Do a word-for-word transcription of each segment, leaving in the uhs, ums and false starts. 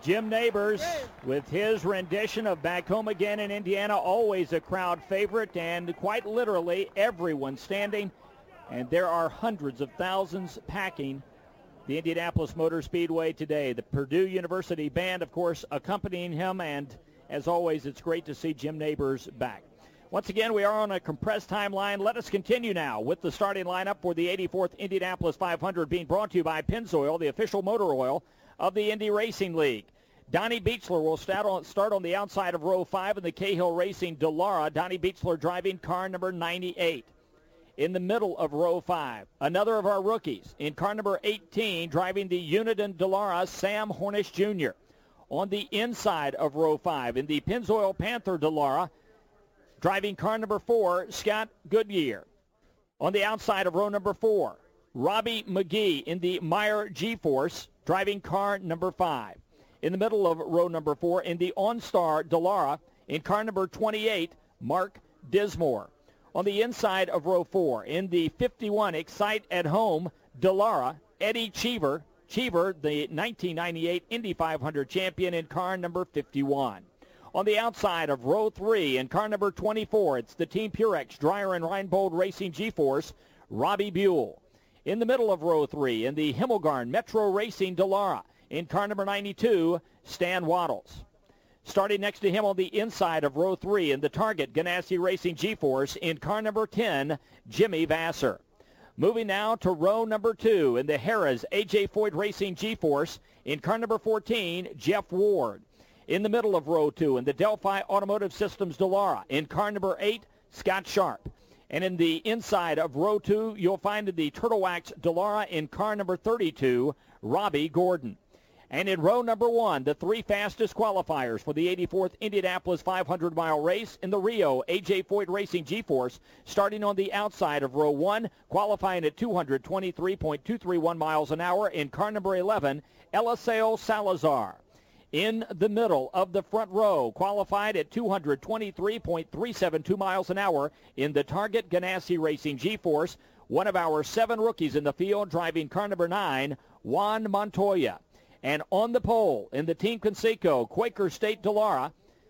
Jim Neighbors with his rendition of Back Home Again in Indiana, always a crowd favorite, and quite literally everyone standing, and there are hundreds of thousands packing the Indianapolis Motor Speedway today. The Purdue University Band, of course, accompanying him, and as always, it's great to see Jim Neighbors back. Once again, we are on a compressed timeline. Let us continue now with the starting lineup for the eighty-fourth Indianapolis five hundred, being brought to you by Pennzoil, the official motor oil of the Indy Racing League. Donnie Beechler will start on, start on the outside of row five in the Cahill Racing Dallara. Donnie Beechler driving car number ninety-eight. In the middle of row five, another of our rookies in car number eighteen, driving the Uniden Dallara, Sam Hornish Junior On the inside of row five, in the Pennzoil Panther Dallara, driving car number four, Scott Goodyear. On the outside of row number four, Robbie McGee in the Meyer G-Force, driving car number five. In the middle of row number four, in the OnStar Dallara, in car number twenty-eight, Mark Dismore. On the inside of row four, in the fifty-one Excite at Home Dallara, Eddie Cheever. Cheever, the nineteen ninety-eight Indy five hundred champion, in car number fifty-one. On the outside of row three, in car number twenty-four, it's the Team Purex Dreyer and Reinbold Racing G-Force, Robbie Buell. In the middle of row three, in the Himmelgarn Metro Racing Dallara, in car number ninety-two, Stan Waddles. Starting next to him on the inside of row three, in the Target Ganassi Racing G-Force, in car number ten, Jimmy Vasser. Moving now to row number two, in the Harrah's A J. Foyt Racing G-Force, in car number fourteen, Jeff Ward. In the middle of row two, in the Delphi Automotive Systems Dallara, in car number eight, Scott Sharp. And in the inside of row two, you'll find in the Turtle Wax Dallara, in car number thirty-two, Robbie Gordon. And in row number one, the three fastest qualifiers for the eighty-fourth Indianapolis five hundred mile race in the Rio A J. Foyt Racing G-Force, starting on the outside of row one, qualifying at two hundred twenty-three point two three one miles an hour, in car number eleven, Eliseo Salazar. In the middle of the front row, qualified at two hundred twenty-three point three seven two miles an hour, in the Target Ganassi Racing G-Force, one of our seven rookies in the field, driving car number nine, Juan Montoya. And on the pole, in the Team Conseco Quaker State Dallara,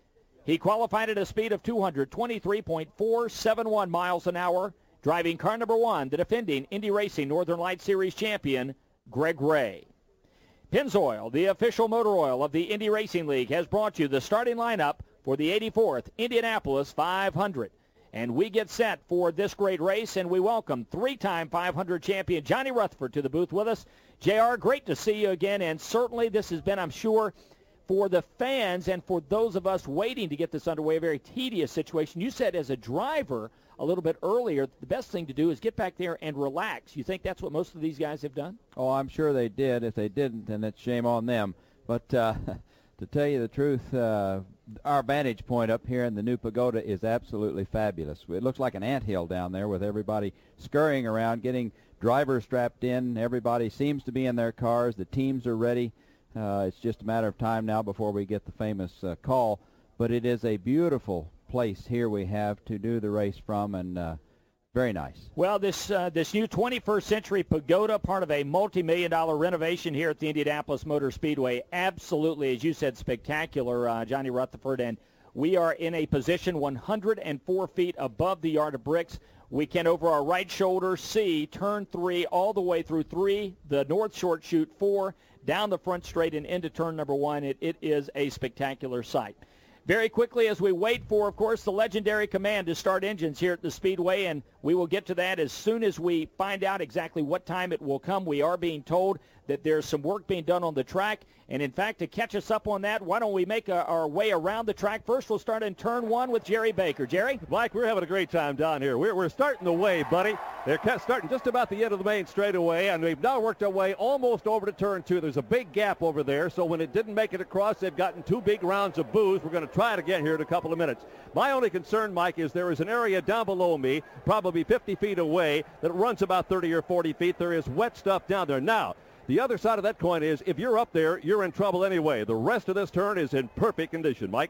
he qualified at a speed of two hundred twenty-three point four seven one miles an hour, driving car number one, the defending Indy Racing Northern Light Series champion, Greg Ray. Pennzoil, the official motor oil of the Indy Racing League, has brought you the starting lineup for the eighty-fourth Indianapolis five hundred. And we get set for this great race, and we welcome three-time five hundred champion Johnny Rutherford to the booth with us. J R, great to see you again, and certainly this has been, I'm sure, for the fans and for those of us waiting to get this underway, a very tedious situation. You said as a driver a little bit earlier, the best thing to do is get back there and relax. You think that's what most of these guys have done? Oh, I'm sure they did. If they didn't, then it's shame on them. But uh, to tell you the truth, uh, our vantage point up here in the new pagoda is absolutely fabulous. It looks like an anthill down there with everybody scurrying around, getting drivers strapped in. Everybody seems to be in their cars. The teams are ready. Uh, it's just a matter of time now before we get the famous uh, call. But it is a beautiful place here we have to do the race from, and uh, very nice. Well, this uh, this new twenty-first century pagoda, part of a multi-million dollar renovation here at the Indianapolis Motor Speedway, absolutely, as you said, spectacular, uh, Johnny Rutherford, and we are in a position one hundred four feet above the yard of bricks. We can, over our right shoulder, see turn three all the way through three, the north short chute four, down the front straight and into turn number one. It, it is a spectacular sight. Very quickly, as we wait for, of course, the legendary command to start engines here at the Speedway, and we will get to that as soon as we find out exactly what time it will come. We are being told that there's some work being done on the track, and in fact, to catch us up on that, why don't we make a, our way around the track? First, we'll start in turn one with Jerry Baker. Jerry? Mike, we're having a great time down here. We're, we're starting the way, buddy. They're starting just about the end of the main straightaway, and we've now worked our way almost over to turn two. There's a big gap over there, so when it didn't make it across, they've gotten two big rounds of booze. We're going to try it again here in a couple of minutes. My only concern, Mike, is there is an area down below me, probably fifty feet away, that runs about thirty or forty feet. There is wet stuff down there. Now, the other side of that coin is if you're up there, you're in trouble anyway. The rest of this turn is in perfect condition, Mike.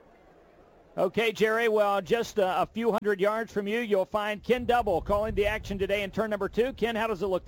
Okay, Jerry, well, just uh, a few hundred yards from you, you'll find Ken Double calling the action today in turn number two. Ken, how does it look there?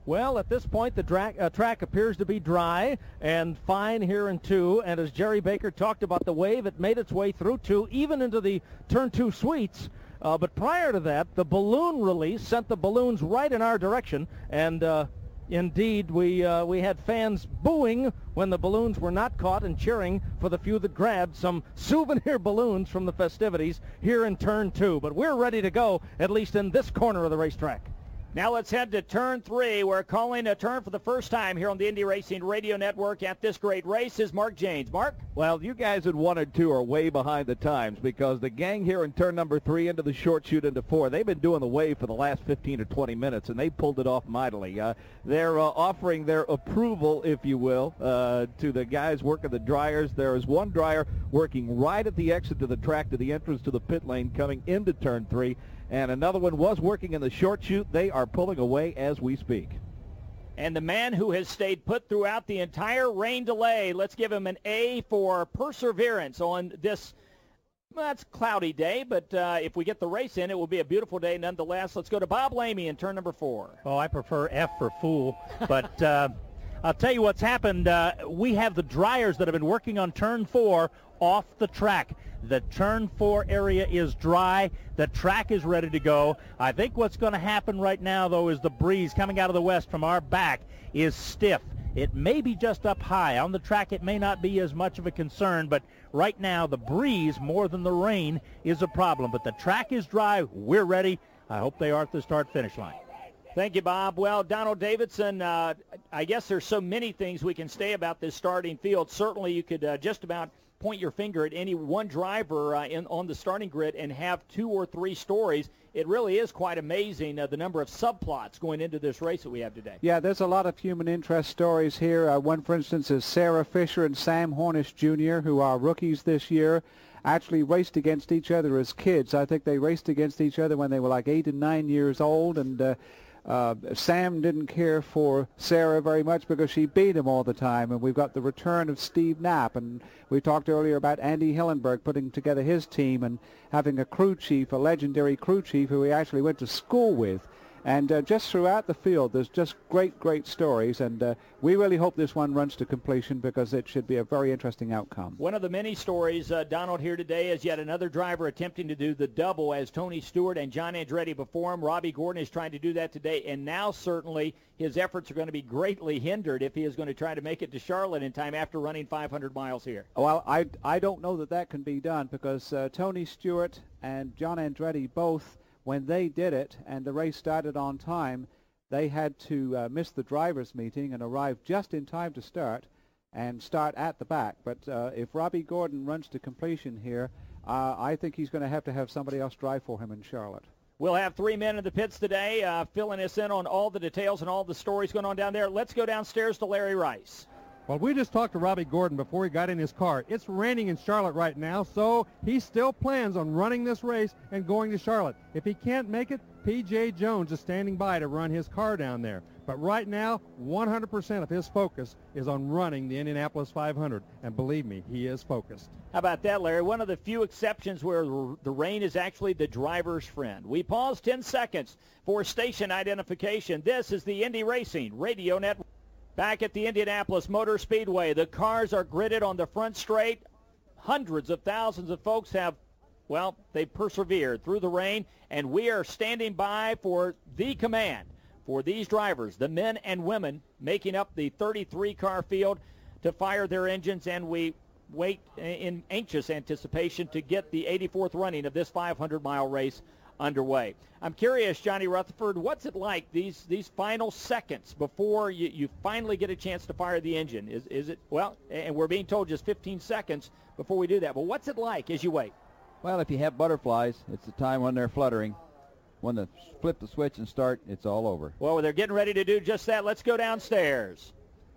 Well, at this point, the dra- uh, track appears to be dry and fine here in two. And as Jerry Baker talked about the wave, it made its way through two, even into the turn two suites. Uh, but prior to that, the balloon release sent the balloons right in our direction. And uh, indeed, we uh, we had fans booing when the balloons were not caught and cheering for the few that grabbed some souvenir balloons from the festivities here in turn two. But we're ready to go, at least in this corner of the racetrack. Now let's head to turn three. We're calling a turn for the first time here on the Indy Racing Radio Network at this great race is Mark Janes. Mark? Well, you guys at one and two are way behind the times because the gang here in turn number three into the short chute into four, they've been doing the wave for the last fifteen or twenty minutes, and they pulled it off mightily. Uh, they're uh, offering their approval, if you will, uh, to the guys working the dryers. There is one dryer working right at the exit to the track to the entrance to the pit lane coming into turn three. And another one was working in the short chute. They are pulling away as we speak. And the man who has stayed put throughout the entire rain delay, let's give him an A for perseverance on this, well, that's cloudy day, but uh, if we get the race in, it will be a beautiful day nonetheless. Let's go to Bob Lamey in turn number four. Oh, I prefer F for fool, but uh, I'll tell you what's happened. Uh, we have the dryers that have been working on turn four off the track. The turn four area is dry. The track is ready to go. I think what's going to happen right now, though, is the breeze coming out of the west from our back is stiff. It may be just up high. On the track, it may not be as much of a concern, but right now the breeze more than the rain is a problem. But the track is dry. We're ready. I hope they are at the start-finish line. Thank you, Bob. Well, Donald Davidson, uh, I guess there's so many things we can say about this starting field. Certainly you could uh, just about point your finger at any one driver uh, in, on the starting grid and have two or three stories. It really is quite amazing uh, the number of subplots going into this race that we have today. Yeah, there's a lot of human interest stories here. Uh, one, for instance, is Sarah Fisher and Sam Hornish Junior, who are rookies this year, actually raced against each other as kids. I think they raced against each other when they were like eight and nine years old, and uh, Uh, Sam didn't care for Sarah very much because she beat him all the time. And we've got the return of Steve Knapp. And we talked earlier about Andy Hillenberg putting together his team and having a crew chief, a legendary crew chief who he actually went to school with. And uh, just throughout the field, there's just great, great stories. And uh, we really hope this one runs to completion because it should be a very interesting outcome. One of the many stories, uh, Donald, here today is yet another driver attempting to do the double as Tony Stewart and John Andretti before him. Robbie Gordon is trying to do that today. And now certainly his efforts are going to be greatly hindered if he is going to try to make it to Charlotte in time after running five hundred miles here. Well, I, I don't know that that can be done because uh, Tony Stewart and John Andretti both, when they did it and the race started on time, they had to uh, miss the drivers' meeting and arrive just in time to start and start at the back. But uh, if Robbie Gordon runs to completion here, uh, I think he's going to have to have somebody else drive for him in Charlotte. We'll have three men in the pits today uh, filling us in on all the details and all the stories going on down there. Let's go downstairs to Larry Rice. Well, we just talked to Robbie Gordon before he got in his car. It's raining in Charlotte right now, so he still plans on running this race and going to Charlotte. If he can't make it, P J Jones is standing by to run his car down there. But right now, one hundred percent of his focus is on running the Indianapolis five hundred. And believe me, he is focused. How about that, Larry? One of the few exceptions where the rain is actually the driver's friend. We pause ten seconds for station identification. This is the Indy Racing Radio Network. Back at the Indianapolis Motor Speedway, the cars are gridded on the front straight. Hundreds of thousands of folks have, well, they persevered through the rain, and we are standing by for the command for these drivers, the men and women making up the thirty-three car field, to fire their engines, and we wait in anxious anticipation to get the eighty-fourth running of this five hundred mile race underway. I'm curious, Johnny Rutherford, what's it like these these final seconds before you, you finally get a chance to fire the engine? Is is it, well, and we're being told just fifteen seconds before we do that, but what's it like as you wait? Well, if you have butterflies, it's the time when they're fluttering. When they flip the switch and start, it's all over. Well, they're getting ready to do just that. Let's go downstairs.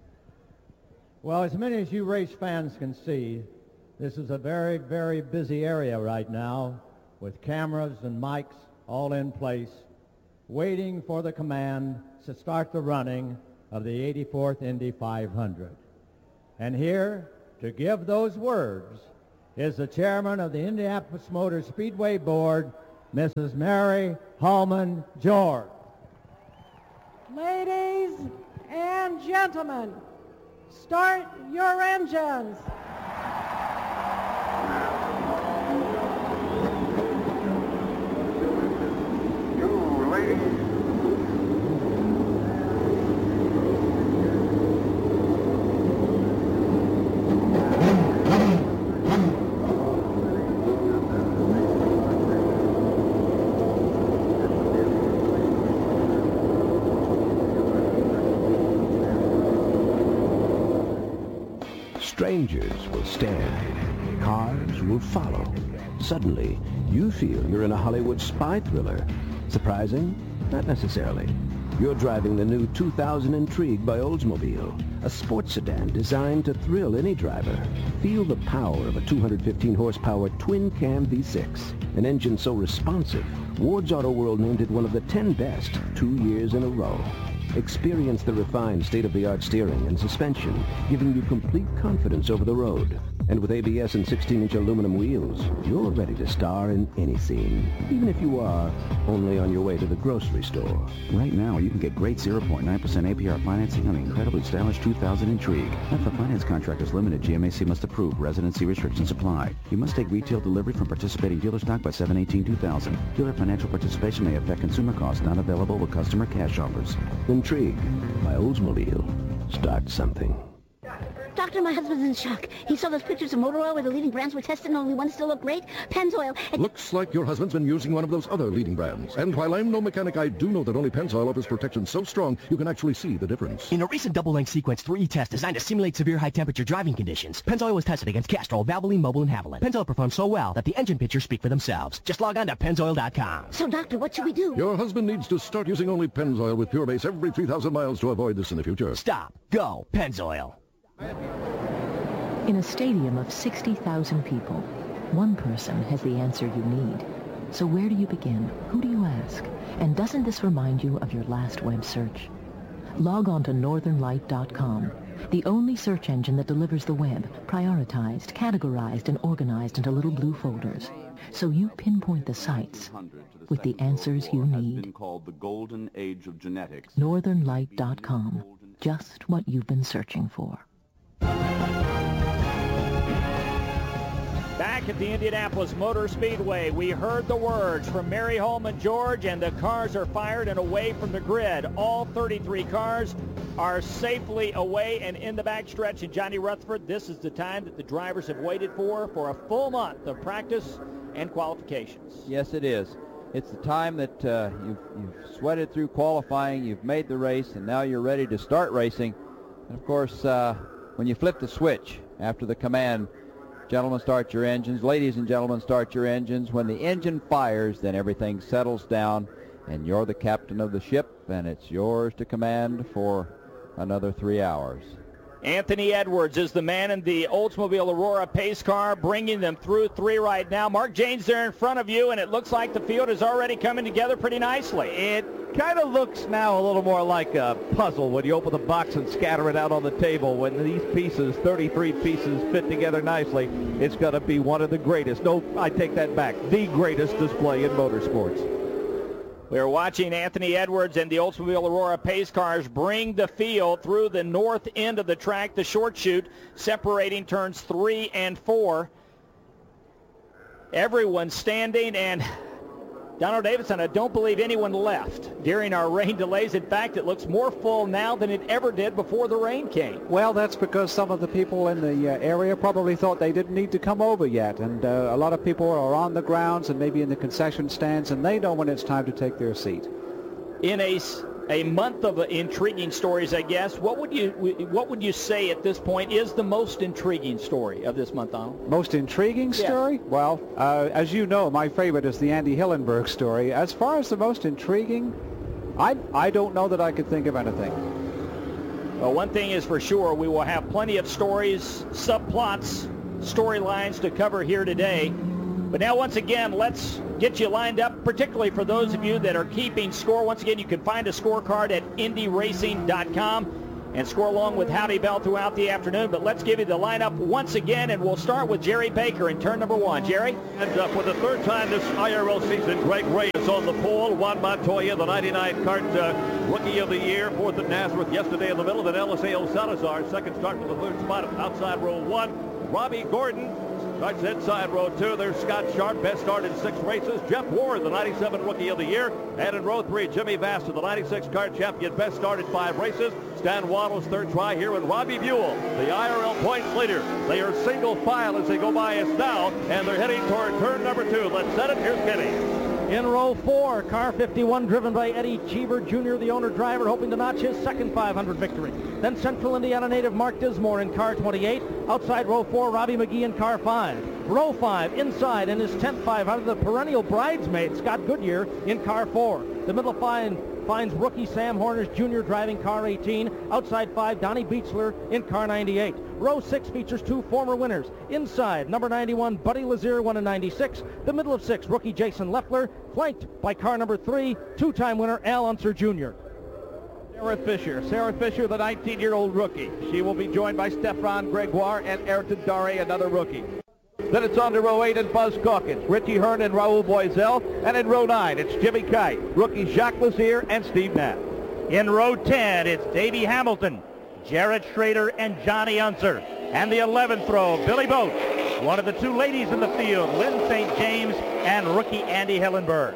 Well, as many as you race fans can see, this is a very, very busy area right now, with cameras and mics all in place, waiting for the command to start the running of the eighty-fourth Indy five hundred. And here to give those words is the chairman of the Indianapolis Motor Speedway Board, Missus Mary Hallman George. Ladies and gentlemen, start your engines. You ladies. Strangers will stand. Cars will follow. Suddenly, you feel you're in a Hollywood spy thriller. Surprising? Not necessarily. You're driving the new two thousand Intrigue by Oldsmobile, a sports sedan designed to thrill any driver. Feel the power of a two hundred fifteen horsepower twin-cam V six, an engine so responsive, Ward's Auto World named it one of the ten best two years in a row. Experience the refined state-of-the-art steering and suspension, giving you complete confidence over the road. And with A B S and sixteen inch aluminum wheels, you're ready to star in any scene, even if you are only on your way to the grocery store. Right now, you can get great zero point nine percent A P R financing on the incredibly stylish two thousand Intrigue. Not for finance contractors limited. G M A C must approve. Residency restrictions apply. You must take retail delivery from participating dealer stock by seven eighteen two thousand. Dealer financial participation may affect consumer costs. Not available with customer cash offers. Intrigue by Oldsmobile. Start something. Doctor, my husband's in shock. He saw those pictures of motor oil where the leading brands were tested and only one still looked great. Pennzoil. It Looks like your husband's been using one of those other leading brands. And while I'm no mechanic, I do know that only Pennzoil offers protection so strong you can actually see the difference. In a recent double-length sequence three E test designed to simulate severe high-temperature driving conditions, Pennzoil was tested against Castrol, Valvoline, Mobil, and Haviland. Pennzoil performed so well that the engine pictures speak for themselves. Just log on to Pennzoil dot com. So, Doctor, what should we do? Your husband needs to start using only Pennzoil with Pure Base every three thousand miles to avoid this in the future. Stop. Go. Pennzoil. In a stadium of sixty thousand people, one person has the answer you need. So where do you begin? Who do you ask? And doesn't this remind you of your last web search? Log on to northern light dot com, the only search engine that delivers the web, prioritized, categorized, and organized into little blue folders. So you pinpoint the sites with the answers you need. Called the golden age of genetics. northern light dot com, just what you've been searching for. Back at the Indianapolis Motor Speedway, we heard the words from Mary Holman George, and the cars are fired and away from the grid. All thirty-three cars are safely away and in the backstretch. And Johnny Rutherford, this is the time that the drivers have waited for, for a full month of practice and qualifications. Yes, it is. It's the time that uh, you've, you've sweated through qualifying, you've made the race, and now you're ready to start racing. And, of course, uh, when you flip the switch after the command, gentlemen, start your engines. Ladies and gentlemen, start your engines. When the engine fires, then everything settles down, and you're the captain of the ship, and it's yours to command for another three hours. Anthony Edwards is the man in the Oldsmobile Aurora pace car, bringing them through three right now. Mark Jane's there in front of you, and it looks like the field is already coming together pretty nicely. It kind of looks now a little more like a puzzle when you open the box and scatter it out on the table. When these pieces, thirty-three pieces, fit together nicely, it's going to be one of the greatest. No, I take that back. The greatest display in motorsports. We're watching Anthony Edwards and the Oldsmobile Aurora pace cars bring the field through the north end of the track, the short chute, separating turns three and four. Everyone standing, and Donald Davidson, I don't believe anyone left during our rain delays. In fact, it looks more full now than it ever did before the rain came. Well, that's because some of the people in the uh, area probably thought they didn't need to come over yet. And uh, a lot of people are on the grounds and maybe in the concession stands, and they know when it's time to take their seat. In a, a month of intriguing stories, I guess, what would you what would you say at this point is the most intriguing story of this month, Donald? Most intriguing story? Yeah. Well, uh, as you know, my favorite is the Andy Hillenberg story. As far as the most intriguing, I, I don't know that I could think of anything. Well, one thing is for sure, we will have plenty of stories, subplots, storylines to cover here today. But now, once again, let's get you lined up, particularly for those of you that are keeping score. Once again, you can find a scorecard at Indy Racing dot com. and score along with Howdy Bell throughout the afternoon. But let's give you the lineup once again, and we'll start with Jerry Baker in turn number one. Jerry? And uh, for the third time this I R L season, Greg Ray is on the pole. Juan Montoya, the ninety-nine Cart uh, Rookie of the Year, fourth at Nazareth yesterday in the middle. Then Eliseo Salazar, second start for the third spot outside row one. Robbie Gordon starts inside row two. There's Scott Sharp, best start in six races. Jeff Ward, the ninety-seven Rookie of the Year. And in row three, Jimmy Vasta, the ninety-six Cart champion, best start in five races. Stan Waddle's third try here, and Robbie Buell, the I R L points leader. They are single file as they go by us now, and they're heading toward turn number two. Let's set it. Here's Kenny. In row four, car fifty-one, driven by Eddie Cheever Junior, the owner-driver, hoping to notch his second five hundred victory. Then Central Indiana native Mark Dismore in car twenty-eight. Outside row four, Robbie McGee in car five. Row five, inside in his tenth five hundred, the perennial bridesmaid, Scott Goodyear, in car four. The middle five finds rookie Sam Hornish Junior driving car eighteen. Outside five, Donnie Beechler in car ninety-eight. Row six features two former winners. Inside, number ninety-one, Buddy Lazier, won in ninety-six. The middle of six, rookie Jason Leffler, flanked by car number three, two-time winner Al Unser Junior Sarah Fisher. Sarah Fisher, the nineteen-year-old rookie. She will be joined by Stefan Gregoire and Ayrton Dare, another rookie. Then it's on to row eight and Buzz Calkins, Richie Hearn and Raul Boisel. And in row nine, it's Jimmy Kite, rookie Jacques Lazier and Steve Knapp. In row ten, it's Davey Hamilton, Jared Schrader, and Johnny Unser. And the eleventh row, Billy Boat, one of the two ladies in the field, Lynn Saint James and rookie Andy Hillenberg.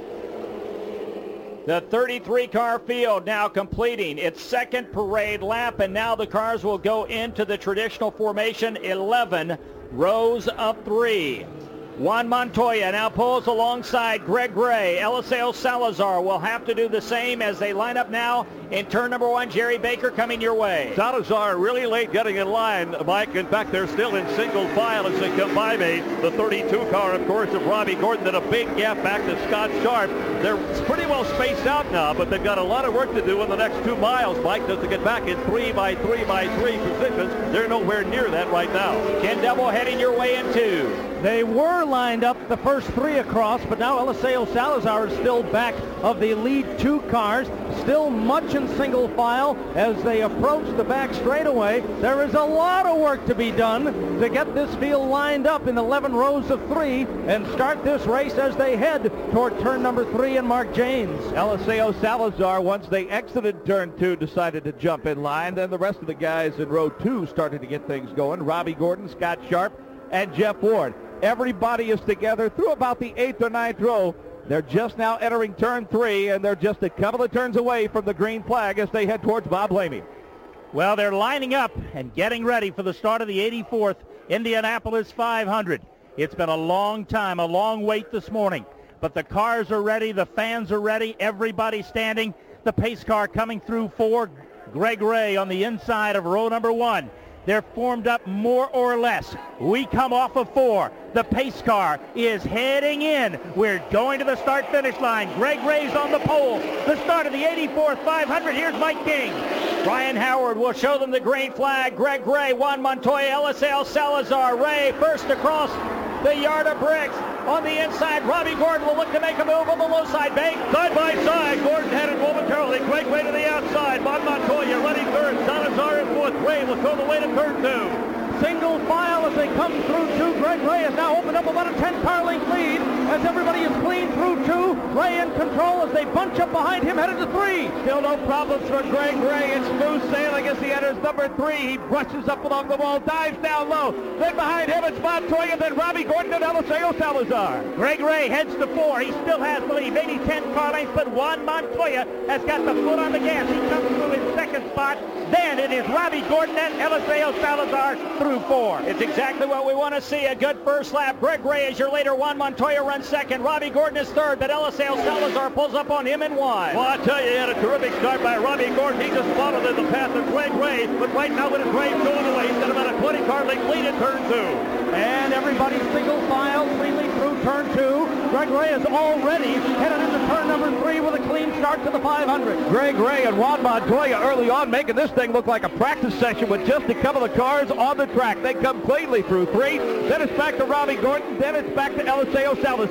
The thirty-three car field now completing its second parade lap, and now the cars will go into the traditional formation, eleven rows of three. Juan Montoya now pulls alongside Greg Ray. Eliseo Salazar will have to do the same as they line up now in turn number one. Jerry Baker coming your way. Salazar really late getting in line, Mike. In fact, they're still in single file as they come by me. The thirty-two car, of course, of Robbie Gordon, then a big gap back to Scott Sharp. They're pretty well spaced out now, but they've got a lot of work to do in the next two miles, Mike, just to get back in three by three by three positions. They're nowhere near that right now. Ken Double heading your way in two. They were lined up the first three across, but now Eliseo Salazar is still back of the lead two cars, still much in single file as they approach the back straightaway. There is a lot of work to be done to get this field lined up in eleven rows of three and start this race as they head toward turn number three and Mark James. Eliseo Salazar, once they exited turn two, decided to jump in line. Then the rest of the guys in row two started to get things going. Robbie Gordon, Scott Sharp, and Jeff Ward. Everybody is together through about the eighth or ninth row. They're just now entering turn three, and they're just a couple of turns away from the green flag as they head towards Bob Lamey. Well, they're lining up and getting ready for the start of the eighty-fourth Indianapolis five hundred. It's been a long time, a long wait this morning, but the cars are ready, the fans are ready, everybody's standing. The pace car coming through four, Greg Ray on the inside of row number one. They're formed up more or less. We come off of four. The pace car is heading in. We're going to the start-finish line. Greg Ray's on the pole. The start of the eighty-fourth five hundred. Here's Mike King. Brian Howard will show them the green flag. Greg Ray, Juan Montoya, Eliseo Salazar. Ray first across the yard of bricks. On the inside, Robbie Gordon will look to make a move on the low side bank. Side by side, Gordon headed momentarily. Greg Ray to the outside. Juan Montoya running third. Salazar in fourth. Ray will go the way to turn two. Single file as they come through two. Greg Ray has now opened up about a ten-car length lead as everybody is clean through two. Ray in control as they bunch up behind him, headed to three. Still no problems for Greg Ray. It's smooth sailing as he enters number three. He brushes up along the wall, dives down low. Then behind him it's Montoya, then Robbie Gordon and Eliseo Salazar. Greg Ray heads to four. He still has the lead, maybe ten car lengths, but Juan Montoya has got the foot on the gas. He comes through his second spot. Then it is Robbie Gordon and Eliseo Salazar through four. It's exactly what we want to see. A good first lap. Greg Ray is your leader. Juan Montoya runs second. Robbie Gordon is third, but Eliseo Salazar pulls up on him in one. Well, I tell you, he had a terrific start by Robbie Gordon. He just followed in the path of Greg Ray, but right now with his Ray going away, he's got about a twenty car length lead in turn two. And everybody single file freely through turn two. Greg Ray is already headed into turn number three with a clean start to the five hundred. Greg Ray and Juan Montoya early on making this thing look like a practice session with just a couple of cars on the track. They come cleanly through three. Then it's back to Robbie Gordon. Then it's back to Eliseo Salazar.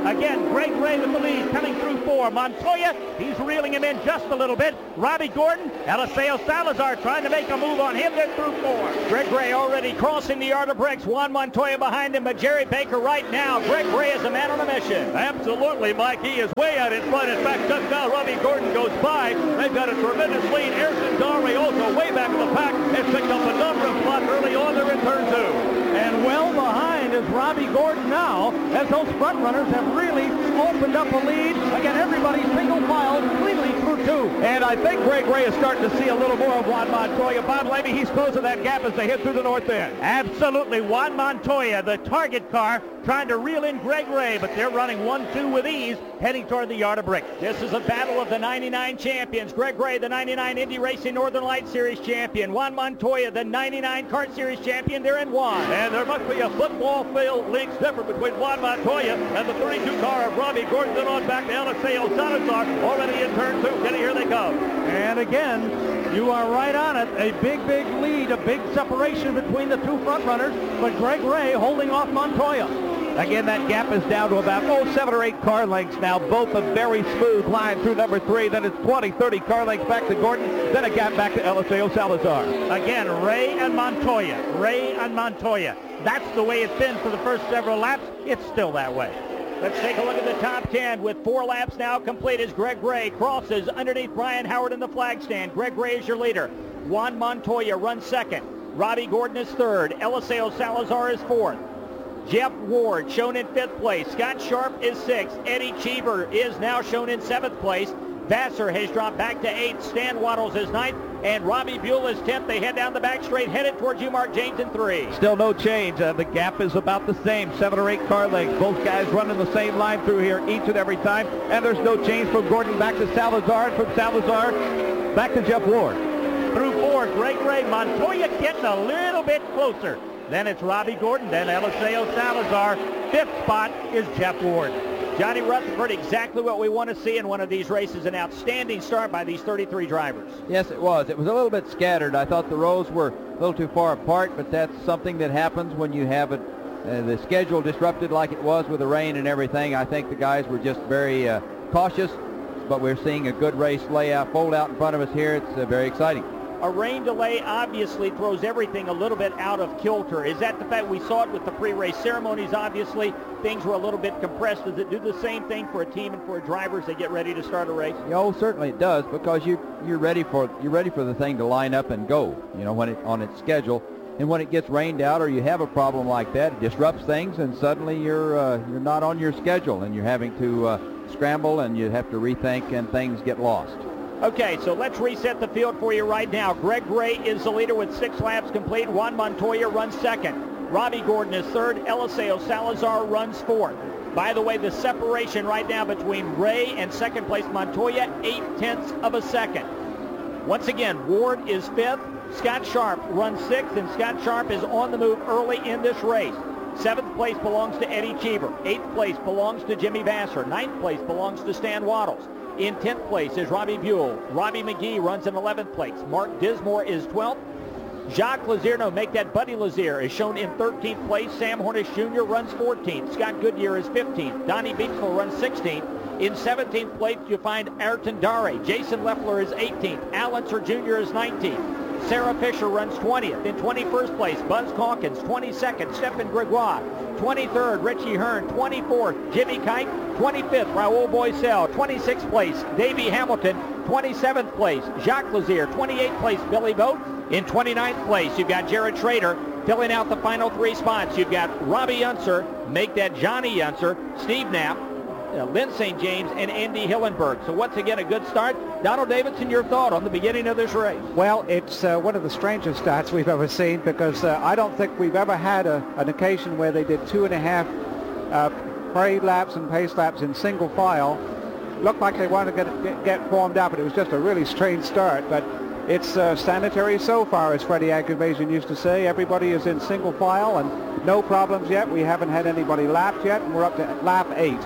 Again, Greg Ray with the lead coming through four. Montoya, he's reeling him in just a little bit. Robbie Gordon, Eliseo Salazar trying to make a move on him. They're through four. Greg Ray already crossing the yard of bricks. Juan Montoya behind him, but Jerry Baker right now. Greg Ray is a man on a mission. Absolutely, Mike. He is way out in front. In fact, just now Robbie Gordon goes by. They've got a tremendous lead. Ayrton Darby also way back in the pack has picked up a number of spots early on there in turn two. And well behind is Robbie Gordon now, as those front runners have really opened up a lead. Again, everybody single file cleanly through two. And I think Greg Ray is starting to see a little more of Juan Montoya. Bob Lamy, he's closing that gap as they hit through the north end. Absolutely. Juan Montoya, the target car, trying to reel in Greg Ray, but they're running one two with ease, heading toward the yard of brick. This is a battle of the ninety-nine champions. Greg Ray, the ninety-nine Indy Racing Northern Light Series champion. Juan Montoya, the ninety-nine Kart Series champion. They're in one. And there must be a football field length difference between Juan Montoya and the thirty-two car of Robbie Gordon. Then on back to Eliseo Salazar, already in turn two. Getting here they come. And again, you are right on it. A big, big lead, a big separation between the two front runners, but Greg Ray holding off Montoya. Again, that gap is down to about, oh, seven or eight car lengths now. Both a very smooth line through number three. Then it's twenty, thirty car lengths back to Gordon. Then a gap back to Eliseo Salazar. Again, Ray and Montoya. Ray and Montoya. That's the way it's been for the first several laps. It's still that way. Let's take a look at the top ten with four laps now complete as Greg Ray crosses underneath Brian Howard in the flag stand. Greg Ray is your leader. Juan Montoya runs second. Robbie Gordon is third. Eliseo Salazar is fourth. Jeff Ward shown in fifth place. Scott Sharp is sixth. Eddie Cheever is now shown in seventh place. Vassar has dropped back to eighth. Stan Waddles is ninth. And Robbie Buell is tenth. They head down the back straight, headed towards you, Mark James, in three. Still no change. Uh, the gap is about the same, seven or eight car lengths. Both guys running the same line through here each and every time. And there's no change from Gordon back to Salazar, and from Salazar back to Jeff Ward. Through four, Greg Ray. Montoya getting a little bit closer. Then it's Robbie Gordon, then Eliseo Salazar. Fifth spot is Jeff Ward. Johnny Rutherford, exactly what we want to see in one of these races. An outstanding start by these thirty-three drivers. Yes, it was. It was a little bit scattered. I thought the rows were a little too far apart, but that's something that happens when you have it, uh, the schedule disrupted like it was with the rain and everything. I think the guys were just very uh, cautious, but we're seeing a good race layout, fold out in front of us here. It's uh, very exciting. A rain delay obviously throws everything a little bit out of kilter. Is that the fact? We saw it with the pre-race ceremonies, obviously. Things were a little bit compressed. Does it do the same thing for a team and for drivers as they get ready to start a race? Oh, certainly it does, because you, you're ready for you're ready for the thing to line up and go, you know, when it on its schedule. And when it gets rained out or you have a problem like that, it disrupts things, and suddenly you're uh, you're not on your schedule, and you're having to uh, scramble, and you have to rethink, and things get lost. Okay, so let's reset the field for you right now. Greg Ray is the leader with six laps complete. Juan Montoya runs second. Robbie Gordon is third. Eliseo Salazar runs fourth. By the way, the separation right now between Ray and second place Montoya, eight tenths of a second. Once again, Ward is fifth. Scott Sharp runs sixth, and Scott Sharp is on the move early in this race. Seventh place belongs to Eddie Cheever. Eighth place belongs to Jimmy Vassar. Ninth place belongs to Stan Waddles. In tenth place is Robbie Buell. Robbie McGee runs in eleventh place. Mark Dismore is twelfth. Jacques Lazier, no, make that Buddy Lazier, is shown in thirteenth place. Sam Hornish Junior runs fourteenth. Scott Goodyear is fifteenth. Donnie Beachville runs sixteenth. In seventeenth place, you find Ayrton Dare. Jason Leffler is eighteenth. Al Unser Junior is nineteenth. Sarah Fisher runs twentieth. In twenty-first place, Buzz Calkins. twenty-second, Stephen Gregoire. twenty-third, Richie Hearn. twenty-fourth, Jimmy Kite. twenty-fifth, Raul Boisel. twenty-sixth place, Davey Hamilton. twenty-seventh place, Jacques Lazier. twenty-eighth place, Billy Vogt. In twenty-ninth place, you've got Jared Schrader filling out the final three spots. You've got Robbie Unser, make that Johnny Unser, Steve Knapp, Uh, Lynn Saint James, and Andy Hillenberg. So once again, a good start. Donald Davidson, your thought on the beginning of this race? Well, it's uh, one of the strangest starts we've ever seen, because uh, I don't think we've ever had a, an occasion where they did two and a half uh, parade laps and pace laps in single file. Looked like they wanted to get, get, get formed up, and it was just a really strange start. But it's uh, sanitary so far, as Freddie Aggravasion used to say. Everybody is in single file, and no problems yet. We haven't had anybody lapped yet, and we're up to lap eight.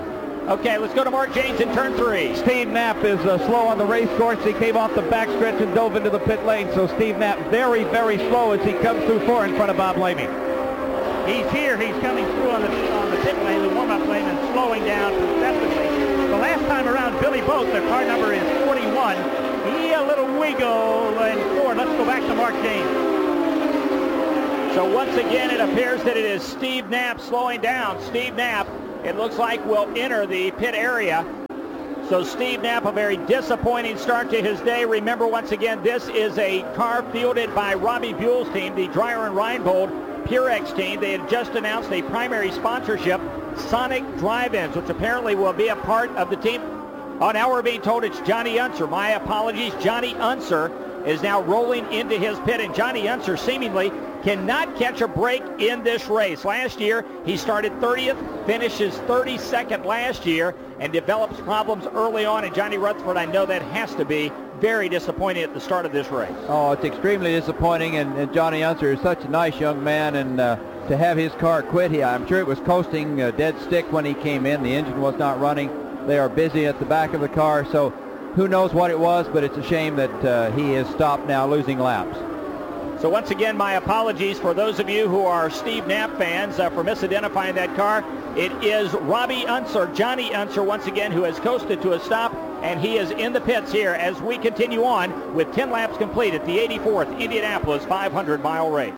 Okay, let's go to Mark James in turn three. Steve Knapp is uh, slow on the race course. He came off the backstretch and dove into the pit lane. So Steve Knapp very, very slow as he comes through four in front of Bob Lamy. He's here. He's coming through on the on the pit lane, the warm-up lane, and slowing down perceptibly. The last time around, Billy Boat, their car number is forty-one. He a little wiggle and forward. Let's go back to Mark James. So once again, it appears that it is Steve Knapp slowing down. Steve Knapp, it looks like, will enter the pit area. So Steve Knapp, a very disappointing start to his day. Remember, once again, this is a car fielded by Robbie Buell's team, the Dreyer and Reinbold Purex team. They had just announced a primary sponsorship, Sonic Drive-Ins, which apparently will be a part of the team. Oh, now we're being told it's Johnny Unser. My apologies. Johnny Unser is now rolling into his pit, and Johnny Unser seemingly cannot catch a break in this race. Last year, he started thirtieth, finishes thirty-second last year, and develops problems early on. And Johnny Rutherford, I know that has to be very disappointing at the start of this race. Oh, it's extremely disappointing, and, and Johnny Unser is such a nice young man, and uh, to have his car quit here, I'm sure it was coasting uh, dead stick when he came in. The engine was not running. They are busy at the back of the car, so who knows what it was, but it's a shame that uh, he is stopped now, losing laps. So once again, my apologies for those of you who are Steve Knapp fans uh, for misidentifying that car. It is Robbie Unser, Johnny Unser, once again, who has coasted to a stop, and he is in the pits here as we continue on with ten laps complete at the eighty-fourth Indianapolis five hundred mile race.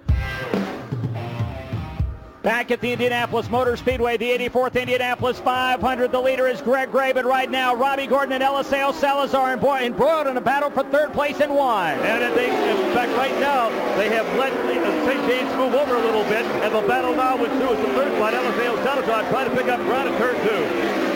Back at the Indianapolis Motor Speedway, the eighty-fourth Indianapolis five hundred. The leader is Greg Gray, but right now Robbie Gordon and Eliseo Salazar embroiled in a battle for third place and one. And I think, in fact, right now, they have let Saint James move over a little bit, and the battle now with two is the third spot. Eliseo Salazar trying to pick up ground at turn two.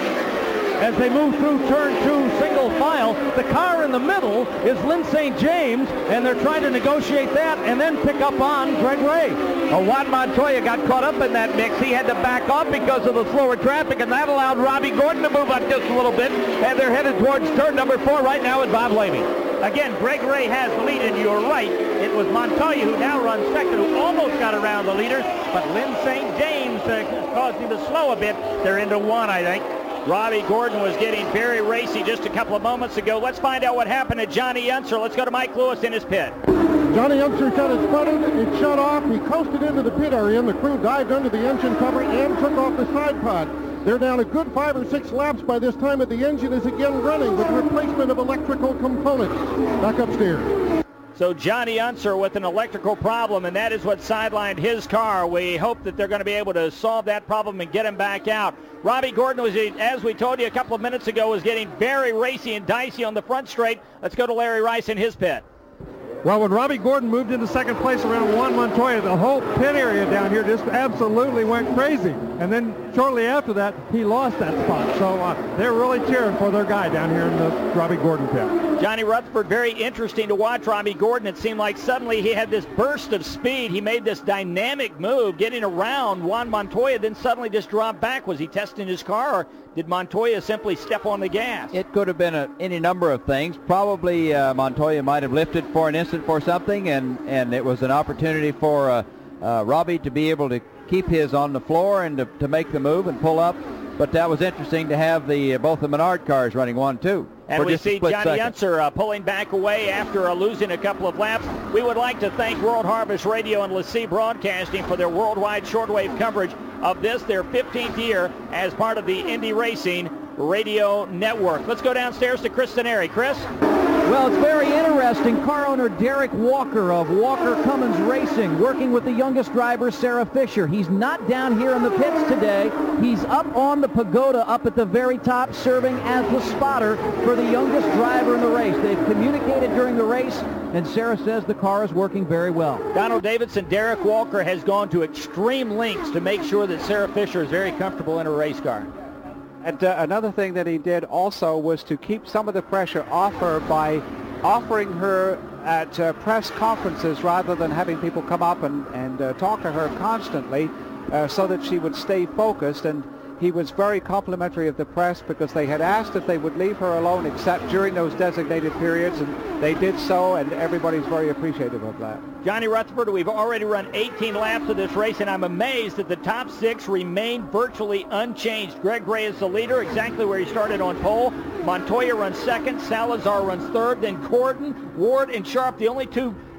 As they move through turn two single file, the car in the middle is Lynn Saint James, and they're trying to negotiate that and then pick up on Greg Ray. Oh, Juan Montoya got caught up in that mix. He had to back off because of the slower traffic, and that allowed Robbie Gordon to move up just a little bit, and they're headed towards turn number four right now with Bob Lamey. Again, Greg Ray has the lead, and you're right. It was Montoya who now runs second, who almost got around the leader, but Lynn Saint James uh, caused him to slow a bit. They're into one, I think. Robbie Gordon was getting very racy just a couple of moments ago. Let's find out what happened to Johnny Unser. Let's go to Mike Lewis in his pit. Johnny Unser got it sputtered, it shut off, he coasted into the pit area, and the crew dived under the engine cover and took off the side pod. They're down a good five or six laps by this time, and the engine is again running with replacement of electrical components. Back upstairs. So Johnny Unser with an electrical problem, and that is what sidelined his car. We hope that they're going to be able to solve that problem and get him back out. Robbie Gordon, was, as we told you a couple of minutes ago, was getting very racy and dicey on the front straight. Let's go to Larry Rice in his pit. Well, when Robbie Gordon moved into second place around Juan Montoya, the whole pit area down here just absolutely went crazy. And then shortly after that, he lost that spot. So uh, they're really cheering for their guy down here in the Robbie Gordon pit. Johnny Rutherford, very interesting to watch Robbie Gordon. It seemed like suddenly he had this burst of speed. He made this dynamic move, getting around Juan Montoya, then suddenly just dropped back. Was he testing his car, or did Montoya simply step on the gas? It could have been a, any number of things. Probably uh, Montoya might have lifted for an instant for something, and, and it was an opportunity for uh, uh, Robbie to be able to keep his on the floor and to, to make the move and pull up. But that was interesting to have the uh, both the Menard cars running one, two. And we see Johnny Unser uh, pulling back away after uh, losing a couple of laps. We would like to thank World Harvest Radio and LaCie Broadcasting for their worldwide shortwave coverage of this, their fifteenth year as part of the Indy Racing Radio Network. Let's go downstairs to Chris Staneri. Chris? Well, it's very interesting. Car owner Derek Walker of Walker Cummins Racing working with the youngest driver, Sarah Fisher. He's not down here in the pits today. He's up on the pagoda up at the very top, serving as the spotter for the youngest driver in the race. They've communicated during the race, and Sarah says the car is working very well. Donald Davidson, Derek Walker has gone to extreme lengths to make sure that Sarah Fisher is very comfortable in her race car. And uh, another thing that he did also was to keep some of the pressure off her by offering her at uh, press conferences rather than having people come up and, and uh, talk to her constantly uh, so that she would stay focused. And he was very complimentary of the press because they had asked if they would leave her alone except during those designated periods, and they did so, and everybody's very appreciative of that. Johnny Rutherford, we've already run eighteen laps of this race, and I'm amazed that the top six remain virtually unchanged. Greg Ray is the leader, exactly where he started on pole. Montoya runs second, Salazar runs third, then Gordon, Ward, and Sharp, the only two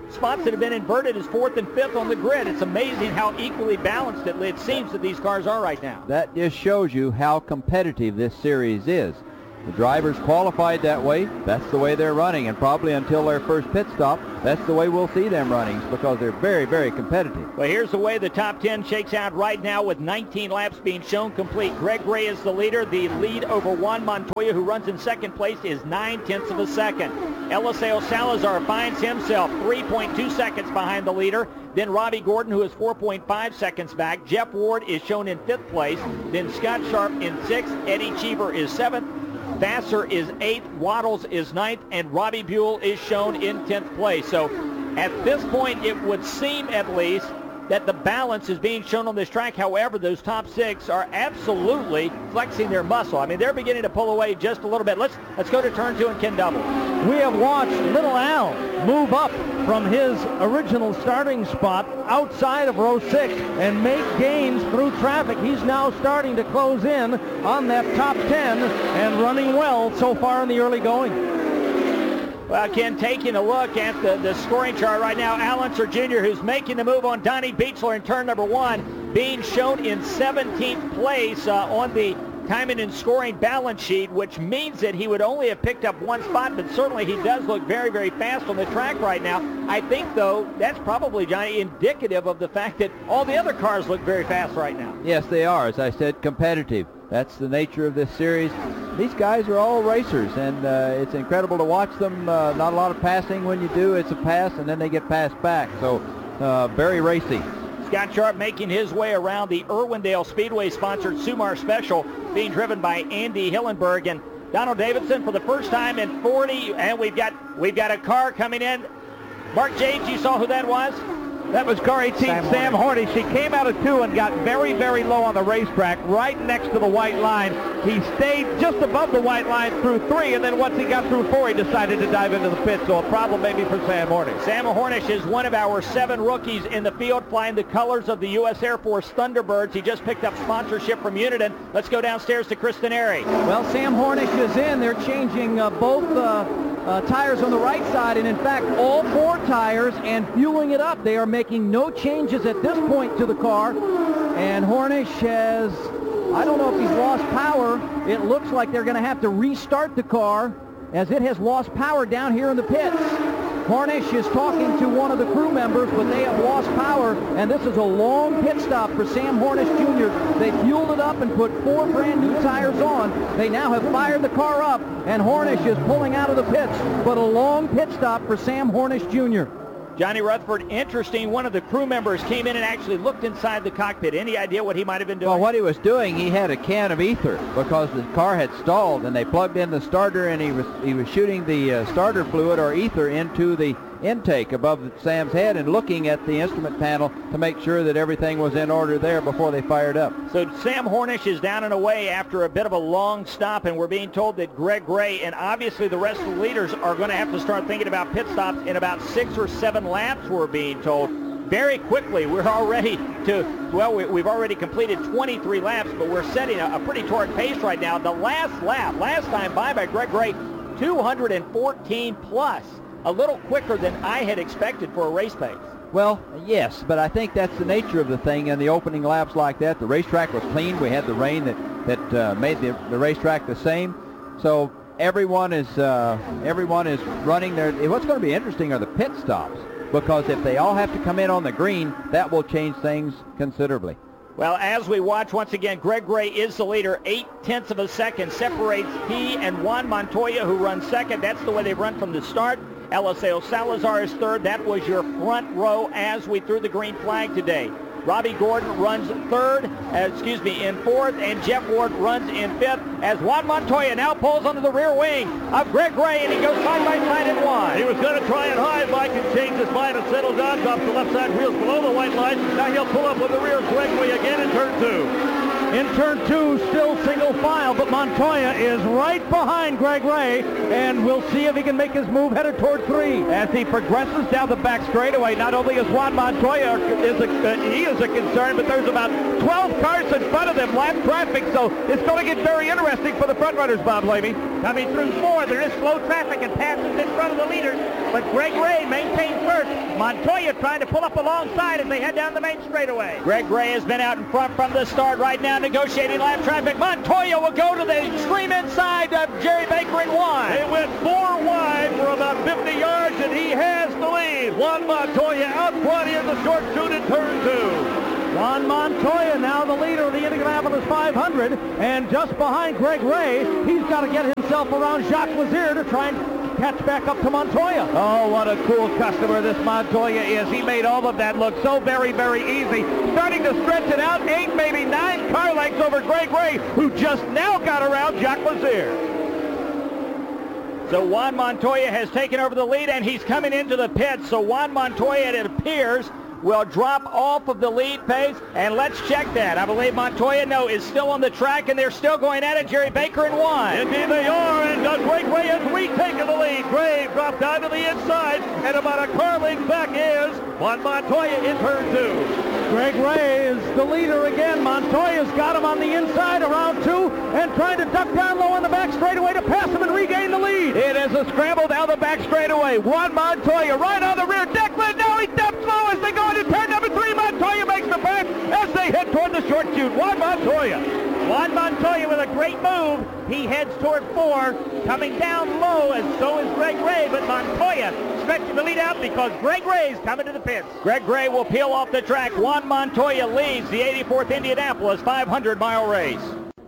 spots that have been inverted as fourth and fifth on the grid. It's amazing how equally balanced it, it seems that these cars are right now. That just shows you how competitive this series is. The drivers qualified that way. That's the way they're running, and probably until their first pit stop, that's the way we'll see them running, because they're very, very competitive. Well, here's the way the top ten shakes out right now with nineteen laps being shown complete. Greg Gray is the leader. The lead over Juan Montoya, who runs in second place, is nine-tenths of a second. Eliseo Salazar finds himself three point two seconds behind the leader. Then Robbie Gordon, who is four point five seconds back. Jeff Ward is shown in fifth place. Then Scott Sharp in sixth. Eddie Cheever is seventh. Vassar is eighth, Waddles is ninth, and Robbie Buell is shown in tenth place. So at this point, it would seem at least that the balance is being shown on this track. However, those top six are absolutely flexing their muscle. I mean, they're beginning to pull away just a little bit. Let's let's go to turn two and Ken Double. We have watched Little Al move up from his original starting spot outside of row six and make gains through traffic. He's now starting to close in on that top ten and running well so far in the early going. Well, Ken, taking a look at the, the scoring chart right now, Al Unser Junior, who's making the move on Donnie Beechler in turn number one, being shown in seventeenth place uh, on the timing and scoring balance sheet, which means that he would only have picked up one spot, but certainly he does look very, very fast on the track right now. I think, though, that's probably, Johnny, indicative of the fact that all the other cars look very fast right now. Yes, they are. As I said, competitive. That's the nature of this series. These guys are all racers, and uh, it's incredible to watch them. Uh, not a lot of passing. When you do, it's a pass, and then they get passed back. So uh, very racy. Scott Sharp making his way around the Irwindale Speedway-sponsored Sumar Special, being driven by Andy Hillenberg. And Donald Davidson for the first time in forty, and we've got we've got a car coming in. Mark James, you saw who that was? That was car eighteen, Sam, Sam Hornish. He came out of two and got very, very low on the racetrack, right next to the white line. He stayed just above the white line through three, and then once he got through four, he decided to dive into the pit, so a problem maybe for Sam Hornish. Sam Hornish is one of our seven rookies in the field, flying the colors of the U S Air Force Thunderbirds. He just picked up sponsorship from Uniden. Let's go downstairs to Kristen Airy. Well, Sam Hornish is in. They're changing uh, both uh, uh, tires on the right side, and in fact, all four tires, and fueling it up. They are making no changes at this point to the car, and Hornish has, I don't know if he's lost power. It looks like they're going to have to restart the car as it has lost power down here in the pits. Hornish is talking to one of the crew members, but they have lost power, and this is a long pit stop for Sam Hornish Junior They fueled it up and put four brand new tires on. They now have fired the car up, and Hornish is pulling out of the pits, but a long pit stop for Sam Hornish Junior Johnny Rutherford, interesting. One of the crew members came in and actually looked inside the cockpit. Any idea what he might have been doing? Well, what he was doing, he had a can of ether because the car had stalled, and they plugged in the starter, and he was he was shooting the uh, starter fluid or ether into the intake above Sam's head and looking at the instrument panel to make sure that everything was in order there before they fired up. So Sam Hornish is down and away after a bit of a long stop, and we're being told that Greg Gray and obviously the rest of the leaders are going to have to start thinking about pit stops in about six or seven laps, we're being told. Very quickly, we're already to, well, we, we've already completed twenty-three laps, but we're setting a, a pretty torrid pace right now. The last lap, last time by by Greg Gray, two hundred fourteen plus. A little quicker than I had expected for a race pace. Well, yes, but I think that's the nature of the thing in the opening laps like that. The racetrack was clean. We had the rain that, that uh, made the, the racetrack the same. So everyone is uh, everyone is running their... What's going to be interesting are the pit stops, because if they all have to come in on the green, that will change things considerably. Well, as we watch, once again, Greg Gray is the leader. Eight-tenths of a second separates he and Juan Montoya, who runs second. That's the way they've run from the start. Eliseo Salazar is third. That was your front row as we threw the green flag today. Robbie Gordon runs third, uh, excuse me, in fourth, and Jeff Ward runs in fifth as Juan Montoya now pulls onto the rear wing of Greg Gray, and he goes side by side in one. He was going to try and high bike and change his mind and settle down, drops the left side wheels below the white line. Now he'll pull up with the rear Greg Gray again in turn two. In turn two, still single file, but Montoya is right behind Greg Ray, and we'll see if he can make his move headed toward three. As he progresses down the back straightaway, not only is Juan Montoya is a, uh, he is a concern, but there's about twelve cars in front of them, lap traffic, so it's going to get very interesting for the front runners, Bob Levy. Coming through four, there is slow traffic and passes in front of the leaders, but Greg Ray maintains first. Montoya trying to pull up alongside as they head down the main straightaway. Greg Ray has been out in front from the start right now, negotiating lap traffic. Montoya will go to the extreme inside of Jerry Baker in one. They went four wide for about fifty yards, and he has the lead. Juan Montoya out front in the short chute in turn two. Juan Montoya now the leader of the Indianapolis five hundred, and just behind Greg Ray, he's got to get himself around Jacques Lazier to try and catch back up to Montoya. Oh, what a cool customer this Montoya is. He made all of that look so very, very easy. Starting to stretch it out, eight, maybe nine car lengths over Greg Ray, who just now got around Jacques Lazier. So Juan Montoya has taken over the lead, and he's coming into the pits. So Juan Montoya, it appears, will drop off of the lead pace, and let's check that. I believe Montoya, no, is still on the track, and they're still going at it. Jerry Baker in one. Indeed they are, and uh, Greg Ray has retaken the lead. Gray dropped down to the inside, and about a car length back is Juan Montoya in turn two. Greg Ray is the leader again. Montoya's got him on the inside around two and trying to duck down low in the back straightaway to pass him and regain the lead. It is a scramble down the back straightaway. Juan Montoya right on the rear. Declan, now he steps low as they go into turn number three. Montoya makes the pass as they head toward the short chute. Juan Montoya. Juan Montoya with a great move. He heads toward four, coming down low, and so is Greg Ray, but Montoya stretching the lead out because Greg Ray's coming to the pits. Greg Ray will peel off the track. Juan Montoya leads the eighty-fourth Indianapolis five hundred mile race.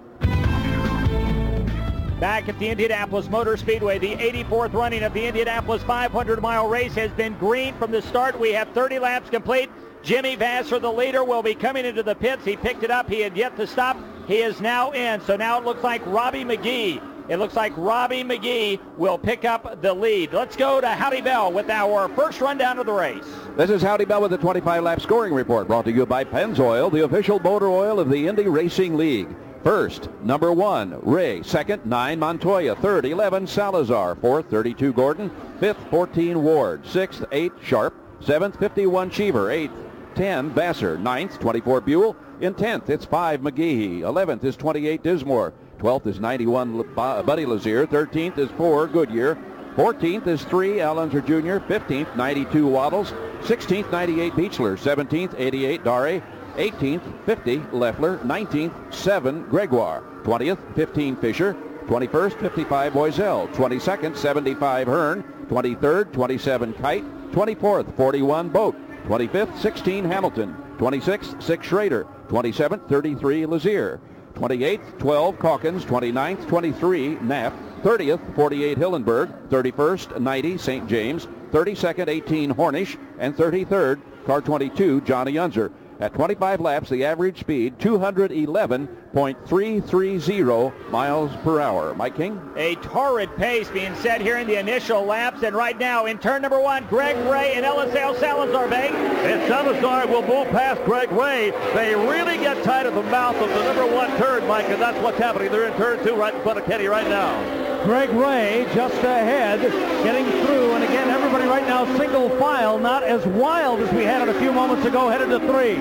Back at the Indianapolis Motor Speedway, the eighty-fourth running of the Indianapolis five hundred mile race has been green from the start. We have thirty laps complete. Jimmy Vasser, the leader, will be coming into the pits. He picked it up. He had yet to stop. He is now in. So now it looks like Robbie McGee. It looks like Robbie McGee will pick up the lead. Let's go to Howdy Bell with our first rundown of the race. This is Howdy Bell with the twenty-five lap scoring report, brought to you by Pennzoil, the official motor oil of the Indy Racing League. First, number one, Ray. Second, nine, Montoya. Third, eleven, Salazar. Fourth, thirty-two, Gordon. Fifth, fourteen, Ward. Sixth, eight, Sharp. Seventh, fifty-one, Cheever. Eighth, ten, Vasser. Ninth, twenty-four, Buell. In tenth, it's five, McGehee. Eleventh is twenty-eight, Dismore. Twelfth is ninety-one, Buddy Lazier. Thirteenth is four, Goodyear. Fourteenth is three, Alonso Junior Fifteenth, ninety-two, Waddles. Sixteenth, ninety-eight, Beechler. Seventeenth, eighty-eight, Dare. eighteenth, fifty, Leffler. nineteenth, seven, Gregoire. twentieth, fifteen, Fisher. twenty-first, fifty-five, Boiselle. twenty-second, seventy-five, Hearn. twenty-third, twenty-seven, Kite. twenty-fourth, forty-one, Boat. twenty-fifth, sixteen, Hamilton. twenty-sixth, six, Schrader. twenty-seventh, thirty-three, Lazier. twenty-eighth, twelve, Calkins. twenty-ninth, twenty-three, Knapp. thirtieth, forty-eight, Hillenberg. thirty-first, ninety, Saint James. thirty-second, eighteen, Hornish. And thirty-third, car twenty-two, Johnny Unser. At twenty-five laps, the average speed, two hundred eleven point three three zero miles per hour. Mike King? A torrid pace being set here in the initial laps, and right now in turn number one, Greg Ray and L S L Salazar Bank. And Salazar will move past Greg Ray. They really get tight at the mouth of the number one turn, Mike, and that's what's happening. They're in turn two right in front of Kenny right now. Greg Ray just ahead, getting through, and again, everybody right now single file, not as wild as we had it a few moments ago, headed to three.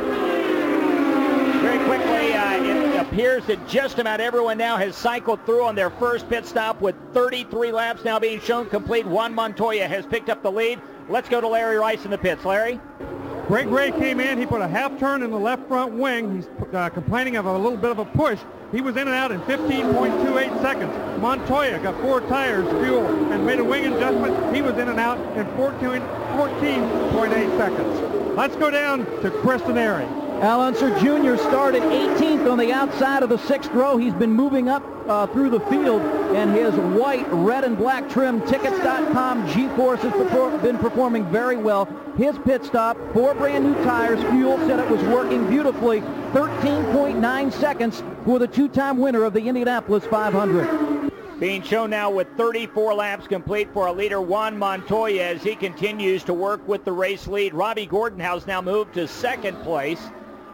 Very quickly, uh, it appears that just about everyone now has cycled through on their first pit stop with thirty-three laps now being shown complete. Juan Montoya has picked up the lead. Let's go to Larry Rice in the pits. Larry? Greg Ray came in. He put a half turn in the left front wing. He's uh, complaining of a little bit of a push. He was in and out in fifteen point two eight seconds. Montoya got four tires, fuel, and made a wing adjustment. He was in and out in fourteen point eight seconds. Let's go down to Chris Denari. Al Unser Junior started eighteenth on the outside of the sixth row. He's been moving up uh, through the field, and his white, red, and black trim Tickets dot com G-Force has perfor- been performing very well. His pit stop, four brand new tires, fuel said it was working beautifully. thirteen point nine seconds for the two-time winner of the Indianapolis five hundred. Being shown now with thirty-four laps complete for a leader, Juan Montoya, as he continues to work with the race lead. Robbie Gordon has now moved to second place.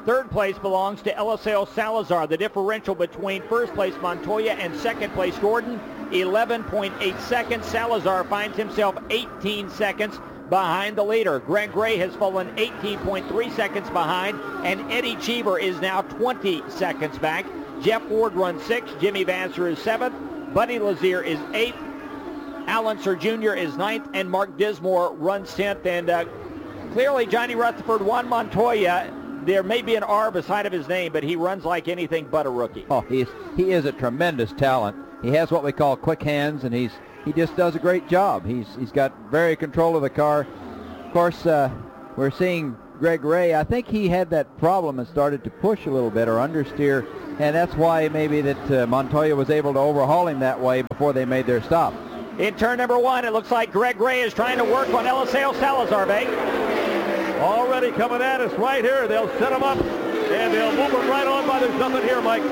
Third place belongs to Eliseo Salazar. The differential between first place Montoya and second place Gordon, eleven point eight seconds. Salazar finds himself eighteen seconds behind the leader. Greg Gray has fallen eighteen point three seconds behind, and Eddie Cheever is now twenty seconds back. Jeff Ford runs sixth. Jimmy Vassar is seventh. Buddy Lazier is eighth. Al Unser Junior is ninth, and Mark Dismore runs tenth. And uh, clearly Johnny Rutherford, Juan Montoya, there may be an R beside of his name, but he runs like anything but a rookie. Oh, he's, he is a tremendous talent. He has what we call quick hands, and he's he just does a great job. He's He's got very control of the car. Of course, uh, we're seeing Greg Ray. I think he had that problem and started to push a little bit or understeer, and that's why maybe that uh, Montoya was able to overhaul him that way before they made their stop. In turn number one, it looks like Greg Ray is trying to work on Eliseo Salazar, Bay. Already coming at us right here. They'll set him up, and they'll move him right on by. There's nothing here, Mike.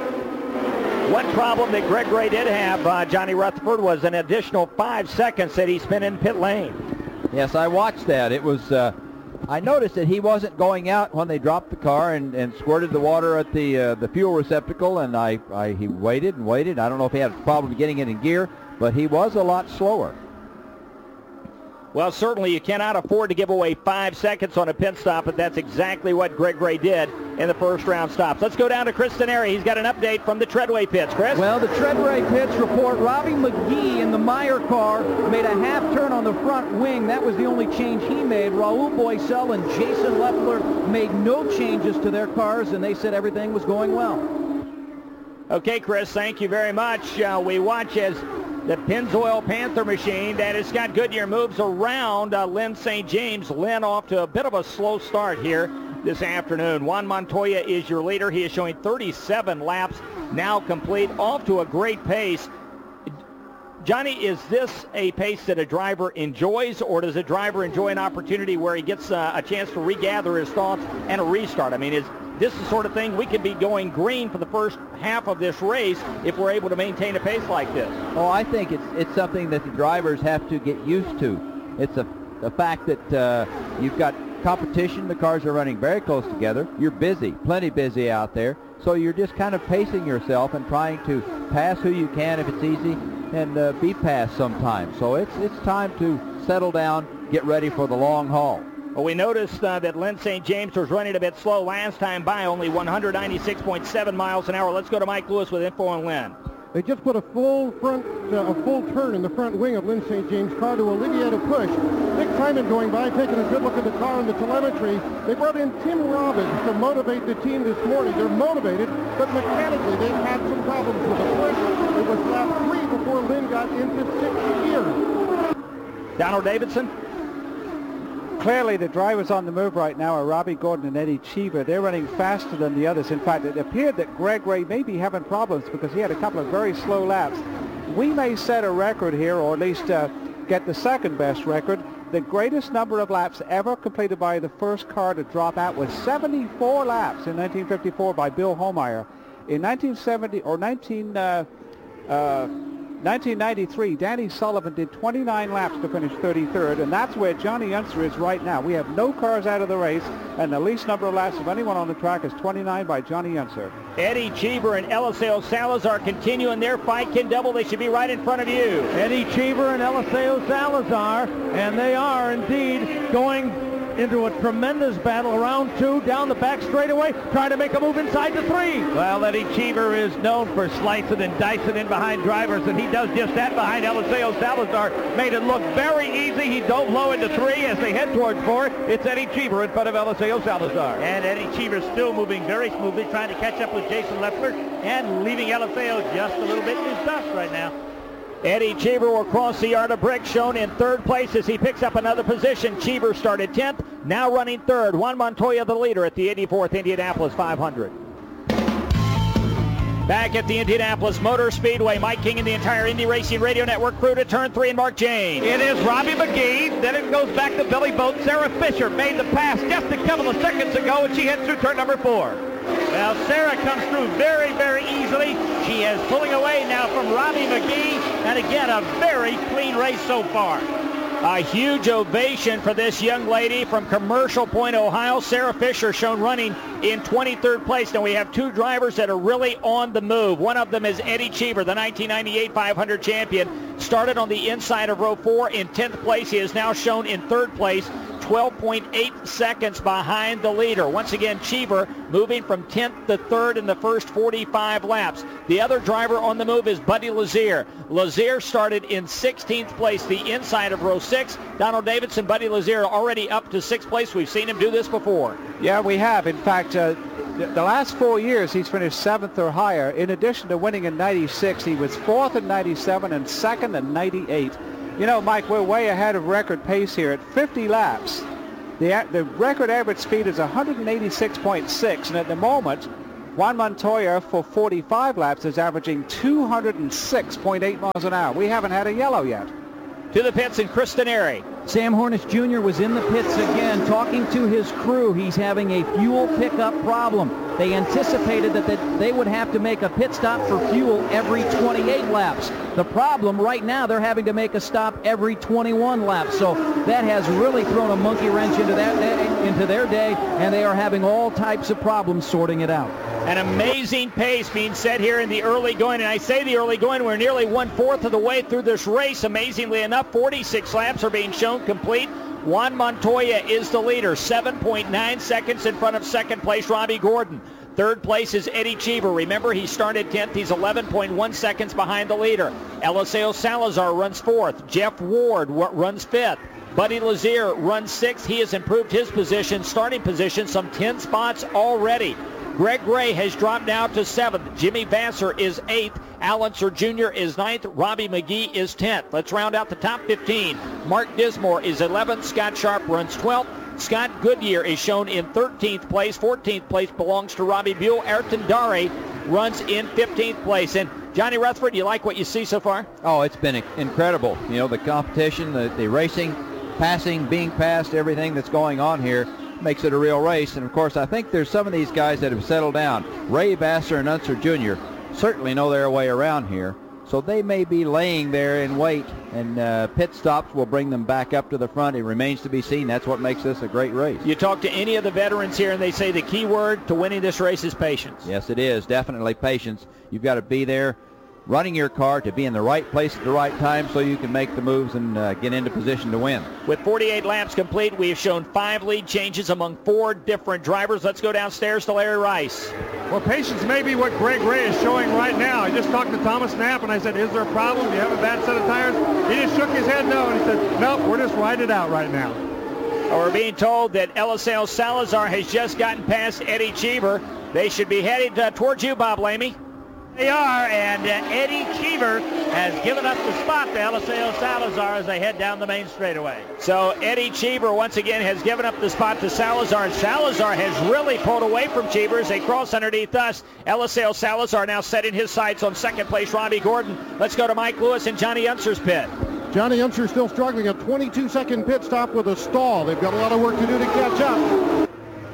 One problem that Greg Ray did have, uh, Johnny Rutherford, was an additional five seconds that he spent in pit lane. Yes, I watched that. It was, uh, I noticed that he wasn't going out when they dropped the car and, and squirted the water at the uh, the fuel receptacle, and I, I he waited and waited. I don't know if he had a problem getting it in gear, but he was a lot slower. Well, certainly you cannot afford to give away five seconds on a pit stop, but that's exactly what Greg Ray did in the first round stops. Let's go down to Chris Teneri. He's got an update from the Treadway pits. Chris? Well, the Treadway pits report Robbie McGee in the Meyer car made a half turn on the front wing. That was the only change he made. Raul Boisel and Jason Leffler made no changes to their cars, and they said everything was going well. Okay, Chris, thank you very much. Uh, we watch as the Pennzoil Panther machine, that is Scott Goodyear, moves around uh, Lynn Saint James. Lynn off to a bit of a slow start here this afternoon. Juan Montoya is your leader. He is showing thirty-seven laps now complete, off to a great pace. Johnny, is this a pace that a driver enjoys, or does a driver enjoy an opportunity where he gets uh, a chance to regather his thoughts and a restart? I mean, is this the sort of thing we could be going green for the first half of this race if we're able to maintain a pace like this? Oh, I think it's it's something that the drivers have to get used to. It's a the fact that uh, you've got competition. The cars are running very close together. You're busy, plenty busy out there. So you're just kind of pacing yourself and trying to pass who you can if it's easy, and uh, be passed sometimes. So it's it's time to settle down, get ready for the long haul. Well, we noticed uh, that Lynn Saint James was running a bit slow last time by, only one hundred ninety-six point seven miles an hour. Let's go to Mike Lewis with info on Lynn. They just put a full front, uh, a full turn in the front wing of Lynn Saint James' car to alleviate a push. Nick Simon going by, taking a good look at the car and the telemetry. They brought in Tim Robbins to motivate the team this morning. They're motivated, but mechanically they've had some problems with the push. It was lap three before Lynn got into sixth gear. Donald Davidson? Clearly, the drivers on the move right now are Robbie Gordon and Eddie Cheever. They're running faster than the others. In fact, it appeared that Greg Ray may be having problems because he had a couple of very slow laps. We may set a record here, or at least uh, get the second best record. The greatest number of laps ever completed by the first car to drop out was seventy-four laps in nineteen fifty-four by Bill Homeyer. In nineteen seventy or nineteen uh, uh, nineteen ninety-three, Danny Sullivan did twenty-nine laps to finish thirty-third, and that's where Johnny Unser is right now. We have no cars out of the race, and the least number of laps of anyone on the track is twenty-nine by Johnny Unser. Eddie Cheever and Eliseo Salazar continuing their fight. Ken Double, they should be right in front of you. Eddie Cheever and Eliseo Salazar, and they are indeed going into a tremendous battle. Around two, down the back straightaway, trying to make a move inside the three. Well, Eddie Cheever is known for slicing and dicing in behind drivers, and he does just that behind Eliseo Salazar. Made it look very easy. He dove low into three as they head towards four. It's Eddie Cheever in front of Eliseo Salazar. And Eddie Cheever still moving very smoothly, trying to catch up with Jason Leffler and leaving Eliseo just a little bit in his dust right now. Eddie Cheever will cross the yard of bricks, shown in third place as he picks up another position. Cheever started tenth, now running third. Juan Montoya the leader at the eighty-fourth Indianapolis five hundred. Back at the Indianapolis Motor Speedway, Mike King and the entire Indy Racing Radio Network crew to turn three and Mark James. It is Robbie McGee. Then it goes back to Billy Boat. Sarah Fisher made the pass just a couple of seconds ago, and she heads through turn number four. Well, Sarah comes through very, very easily. She is pulling away now from Robbie McGee, and again, a very clean race so far. A huge ovation for this young lady from Commercial Point, Ohio. Sarah Fisher shown running in twenty-third place. Now we have two drivers that are really on the move. One of them is Eddie Cheever, the nineteen ninety-eight five hundred champion. Started on the inside of row four in tenth place. He is now shown in third place, twelve point eight seconds behind the leader. Once again, Cheever moving from tenth to third in the first forty-five laps. The other driver on the move is Buddy Lazier. Lazier started in sixteenth place, the inside of row six. Donald Davidson, Buddy Lazier already up to sixth place. We've seen him do this before. Yeah, we have. In fact, uh, the last four years he's finished seventh or higher. In addition to winning in ninety-six, he was fourth in ninety-seven and second in ninety-eight. You know, Mike, we're way ahead of record pace here at fifty laps. The, the record average speed is one eighty-six point six, and at the moment, Juan Montoya for forty-five laps is averaging two oh six point eight miles an hour. We haven't had a yellow yet. To the pits in Cristaneri. Sam Hornish Junior was in the pits again talking to his crew. He's having a fuel pickup problem. They anticipated that they would have to make a pit stop for fuel every twenty-eight laps. The problem right now, they're having to make a stop every twenty-one laps. So that has really thrown a monkey wrench into that into their day, and they are having all types of problems sorting it out. An amazing pace being set here in the early going, and I say the early going, we're nearly one-fourth of the way through this race. Amazingly enough, forty-six laps are being shown complete. Juan Montoya is the leader, seven point nine seconds in front of second place Robbie Gordon. Third place is Eddie Cheever. Remember, he started tenth. He's eleven point one seconds behind the leader. Eliseo Salazar runs fourth. Jeff Ward runs fifth. Buddy Lazier runs sixth. He has improved his position, starting position, some ten spots already. Greg Gray has dropped now to seventh. Jimmy Vassar is eighth. Al Unser Junior is ninth. Robbie McGee is tenth. Let's round out the top fifteen. Mark Dismore is eleventh. Scott Sharp runs twelfth. Scott Goodyear is shown in thirteenth place. fourteenth place belongs to Robbie Buell. Ayrton Dari runs in fifteenth place. And Johnny Rutherford, you like what you see so far? Oh, it's been incredible. You know, the competition, the, the racing, passing, being passed, everything that's going on here makes it a real race. And, of course, I think there's some of these guys that have settled down. Ray Vassar and Unser Junior certainly know their way around here. So they may be laying there in wait, and uh, pit stops will bring them back up to the front. It remains to be seen. That's what makes this a great race. You talk to any of the veterans here, and they say the key word to winning this race is patience. Yes, it is. Definitely patience. You've got to be there running your car to be in the right place at the right time so you can make the moves and uh, get into position to win. With forty-eight laps complete, we have shown five lead changes among four different drivers. Let's go downstairs to Larry Rice. Well, patience may be what Greg Ray is showing right now. I just talked to Thomas Knapp, and I said, is there a problem? Do you have a bad set of tires? He just shook his head no, and he said, nope, we're just riding it out right now. Well, we're being told that Eliseo Salazar has just gotten past Eddie Cheever. They should be headed uh, towards you, Bob Lamey. They are, and uh, Eddie Cheever has given up the spot to Eliseo Salazar as they head down the main straightaway. So Eddie Cheever once again has given up the spot to Salazar, and Salazar has really pulled away from Cheever as they cross underneath us. Eliseo Salazar now setting his sights on second place Robbie Gordon. Let's go to Mike Lewis and Johnny Unser's pit. Johnny Unser still struggling, a twenty-two second pit stop with a stall. They've got a lot of work to do to catch up.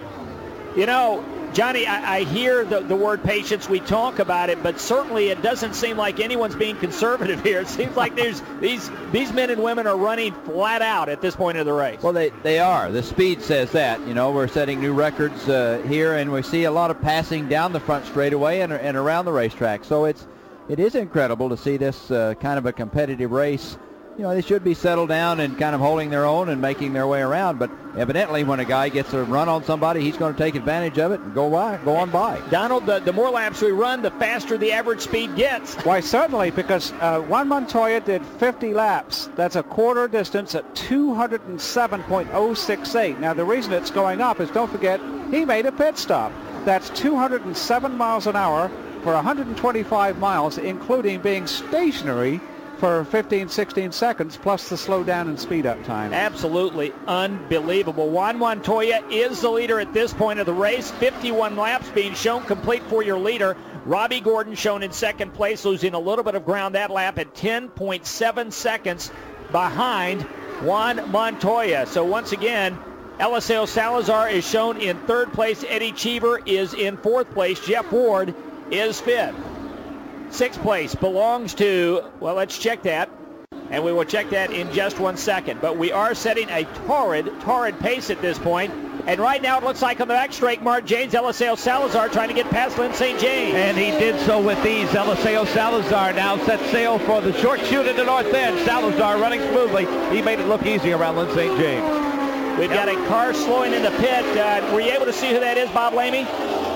You know, Johnny, I, I hear the, the word patience. We talk about it, but certainly it doesn't seem like anyone's being conservative here. It seems like there's these these men and women are running flat out at this point of the race. Well, they, they are. The speed says that. You know, we're setting new records uh, here, and we see a lot of passing down the front straightaway and, and around the racetrack. So it's it is incredible to see this uh, kind of a competitive race. You know, they should be settled down and kind of holding their own and making their way around. But evidently, when a guy gets a run on somebody, he's going to take advantage of it and go by, go on by. Donald, the, the more laps we run, the faster the average speed gets. Why, certainly, because uh, Juan Montoya did fifty laps. That's a quarter distance at two oh seven point oh six eight. Now, the reason it's going up is, don't forget, he made a pit stop. That's two oh seven miles an hour for one hundred twenty-five miles, including being stationary for fifteen, sixteen seconds, plus the slow down and speed up time. Absolutely unbelievable. Juan Montoya is the leader at this point of the race. fifty-one laps being shown complete for your leader. Robbie Gordon shown in second place, losing a little bit of ground that lap at ten point seven seconds behind Juan Montoya. So once again, Eliseo Salazar is shown in third place. Eddie Cheever is in fourth place. Jeff Ward is fifth. Sixth place belongs to, well, let's check that. and we will check that in just one second. But we are setting a torrid, torrid pace at this point. And right now it looks like on the back straight, Mark James, Eliseo Salazar trying to get past Lynn Saint James. And he did so with ease. Eliseo Salazar now set sail for the short shoot at the north end. Salazar running smoothly. He made it look easy around Lynn Saint James. We've got a car slowing in the pit. Uh, were you able to see who that is, Bob Lamey?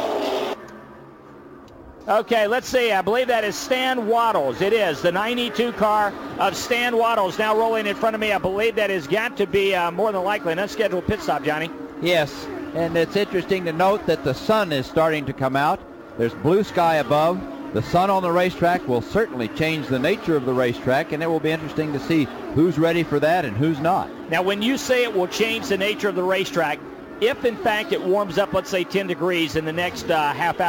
Okay, let's see. I believe that is Stan Waddles. It is the ninety-two car of Stan Waddles now rolling in front of me. I believe that has got to be uh, more than likely an unscheduled pit stop, Johnny. Yes, and it's interesting to note that the sun is starting to come out. There's blue sky above. The sun on the racetrack will certainly change the nature of the racetrack, and it will be interesting to see who's ready for that and who's not. Now, when you say it will change the nature of the racetrack, if in fact it warms up, let's say ten degrees in the next uh, half hour,